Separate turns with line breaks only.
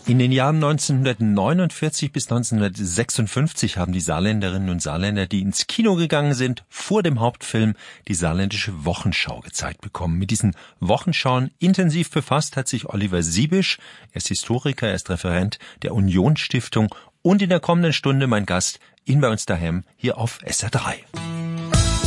In den Jahren 1949 bis 1956 haben die Saarländerinnen und Saarländer, die ins Kino gegangen sind, vor dem Hauptfilm die saarländische Wochenschau gezeigt bekommen. Mit diesen Wochenschauen intensiv befasst hat sich Oliver Siebisch. Er ist Historiker, er ist Referent der Union Stiftung und in der kommenden Stunde mein Gast in bei uns daheim hier auf SR3.